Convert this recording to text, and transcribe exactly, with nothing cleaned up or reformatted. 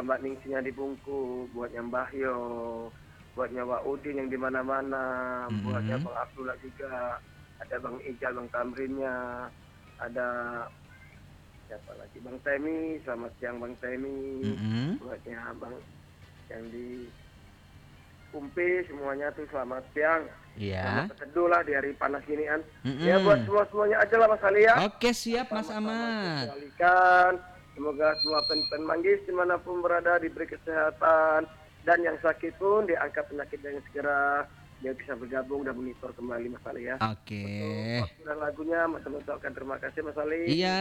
Mbak Ningsihnya di Bungku, buatnya Mbah Yo, buatnya Wak Udin yang di mana-mana, buatnya Mhm. Bang Abdullah juga, ada Bang Ijal, Bang Tamrinnya, ada siapa lagi, Bang Temi, selamat siang Bang Temi, Mhm. buatnya Bang yang di Kumpi, semuanya tuh selamat siang. Selamat Iya. berteduh lah di hari panas ginian. Ya buat Mhm. semua-semuanya aja lah Mas Ali ya, Oke siap tanpa Mas masalah Ahmad. mengecualikan. Semoga semua pen-pen manggis dimanapun berada diberi kesehatan. Dan yang sakit pun diangkat penyakitnya segera. Dia bisa bergabung dan monitor kembali Mas Ali ya. Oke. Untuk waktu dan lagunya Mas Ali ucapkan terima kasih Mas Ali. Iya.